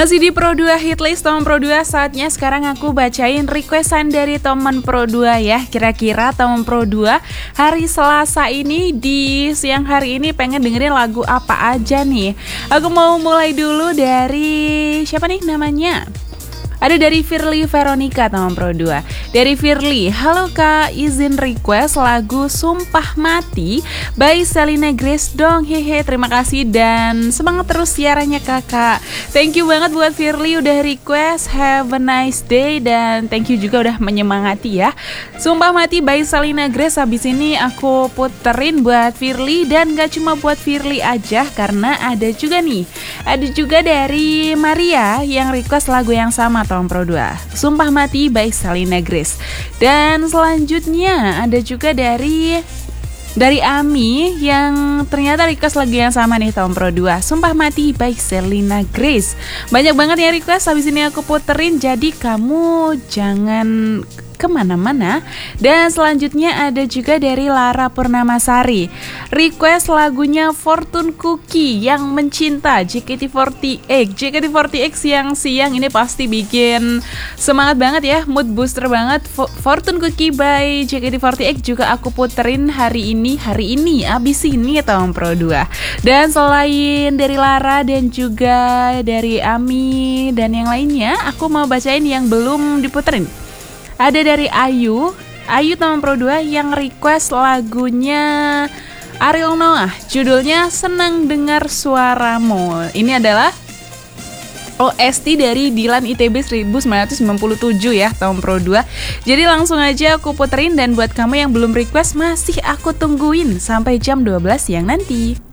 Masih di Pro 2 Hitlist teman Pro 2, saatnya sekarang aku bacain requestan dari teman Pro 2 ya. Kira-kira teman Pro 2 hari Selasa ini di siang hari ini pengen dengerin lagu apa aja nih. Aku mau mulai dulu dari siapa nih namanya? Ada dari Firly Veronica teman Pro 2. Dari Firly, halo kak, izin request lagu Sumpah Mati by Selena Grace dong. Hehe, terima kasih dan semangat terus siarannya kakak. Thank you banget buat Firly udah request. Have a nice day dan thank you juga udah menyemangati ya. Sumpah Mati by Selena Grace habis ini aku puterin buat Firly dan gak cuma buat Firly aja karena ada juga nih. Ada juga dari Maria yang request lagu yang sama teman Pro 2, Sumpah Mati by Selena Grace. Dan selanjutnya ada juga dari Ami yang ternyata request lagu yang sama nih tahun Pro 2, Sumpah Mati by Selena Grace. Banyak banget ya request, habis ini aku puterin, jadi kamu jangan kemana-mana. Dan selanjutnya ada juga dari Lara Purnamasari, request lagunya Fortune Cookie yang mencinta JKT48 yang siang ini pasti bikin semangat banget ya, mood booster banget. Fortune Cookie by JKT48 juga aku puterin hari ini abis ini ya tahun Pro 2. Dan selain dari Lara dan juga dari Ami dan yang lainnya, aku mau bacain yang belum diputerin. Ada dari Ayu teman Pro 2 yang request lagunya Ariel Noah, judulnya Senang Dengar Suaramu. Ini adalah OST dari Dilan ITB 1997 ya tahun Pro 2. Jadi langsung aja aku puterin, dan buat kamu yang belum request masih aku tungguin sampai jam 12 siang nanti.